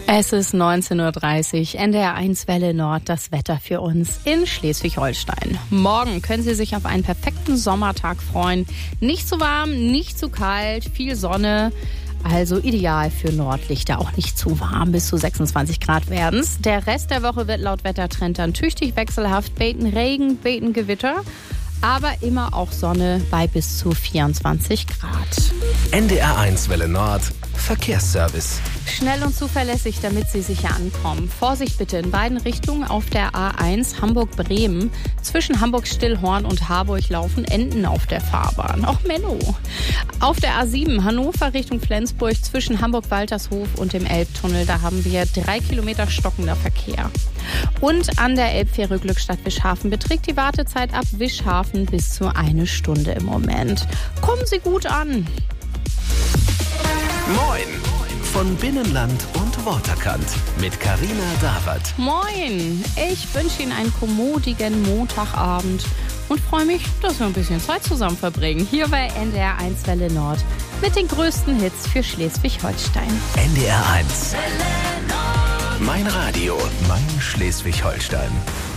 Es ist 19:30 Uhr, NDR1 Welle Nord, das Wetter für uns in Schleswig-Holstein. Morgen können Sie sich auf einen perfekten Sommertag freuen. Nicht zu warm, nicht zu kalt, viel Sonne. Also ideal für Nordlichter, auch nicht zu warm, bis zu 26 Grad werden's. Der Rest der Woche wird laut Wettertrend dann tüchtig wechselhaft, beten Regen, beten Gewitter. Aber immer auch Sonne bei bis zu 24 Grad. NDR1 Welle Nord, Verkehrsservice. Schnell und zuverlässig, damit Sie sicher ankommen. Vorsicht bitte in beiden Richtungen auf der A1 Hamburg-Bremen. Zwischen Hamburg-Stillhorn und Harburg laufen Enten auf der Fahrbahn. Auch Menno. Auf der A7 Hannover Richtung Flensburg zwischen Hamburg-Waltershof und dem Elbtunnel. Da haben wir 3 Kilometer stockender Verkehr. Und an der Elbfähre Glückstadt-Wischhafen beträgt die Wartezeit ab Wischhafen bis zu 1 Stunde im Moment. Kommen Sie gut an. Moin von Binnenland und Waterkant mit Carina Dawert. Moin, ich wünsche Ihnen einen kommodigen Montagabend und freue mich, dass wir ein bisschen Zeit zusammen verbringen. Hier bei NDR1 Welle Nord mit den größten Hits für Schleswig-Holstein. NDR1. Mein Radio, mein Schleswig-Holstein.